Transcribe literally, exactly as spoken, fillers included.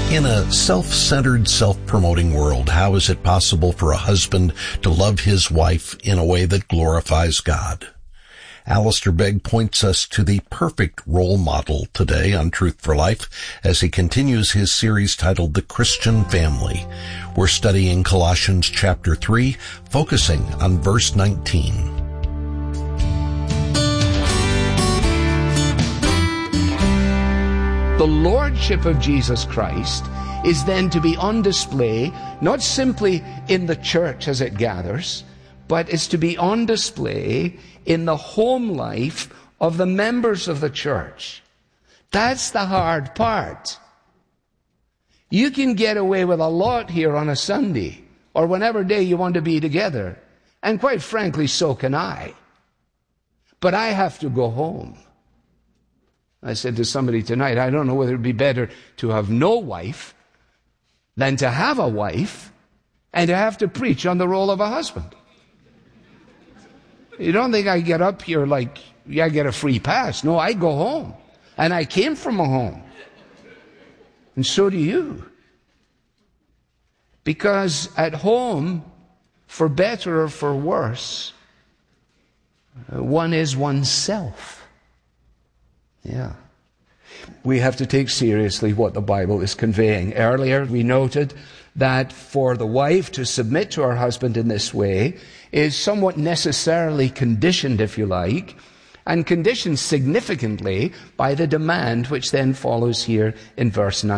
In a self-centered, self-promoting world, how is it possible for a husband to love his wife in a way that glorifies God? Alistair Begg points us to the perfect role model today on Truth for Life as he continues his series titled The Christian Family. We're studying Colossians chapter three, focusing on verse nineteen. The lordship of Jesus Christ is then to be on display, not simply in the church as it gathers, but is to be on display in the home life of the members of the church. That's the hard part. You can get away with a lot here on a Sunday, or whenever day you want to be together, and quite frankly, so can I. But I have to go home. I said to somebody tonight, I don't know whether it would be better to have no wife than to have a wife and to have to preach on the role of a husband. You don't think I get up here like, yeah, I get a free pass. No, I go home. And I came from a home. And so do you. Because at home, for better or for worse, one is oneself. Yeah. We have to take seriously what the Bible is conveying. Earlier we noted that for the wife to submit to her husband in this way is somewhat necessarily conditioned, if you like, and conditioned significantly by the demand which then follows here in verse nine.